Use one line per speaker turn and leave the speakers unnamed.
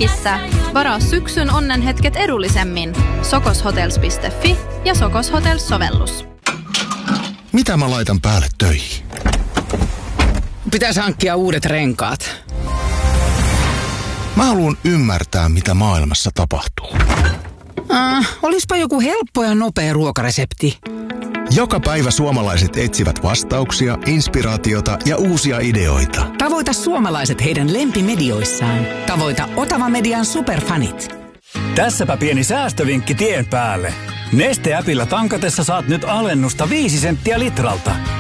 Helsingissä. Varaa syksyn onnenhetket edullisemmin. sokoshotels.fi ja Sokos Hotels-sovellus.
Mitä mä laitan päälle töihin?
Pitäisi hankkia uudet renkaat.
Mä haluan ymmärtää, mitä maailmassa tapahtuu.
Olispa joku helppo ja nopea ruokaresepti.
Joka päivä suomalaiset etsivät vastauksia, inspiraatiota ja uusia ideoita.
Tavoita suomalaiset heidän lempimedioissaan. Tavoita Otava Median superfanit.
Tässäpä pieni säästövinkki tien päälle. Neste-äpillä tankatessa saat nyt alennusta 5 senttiä litralta.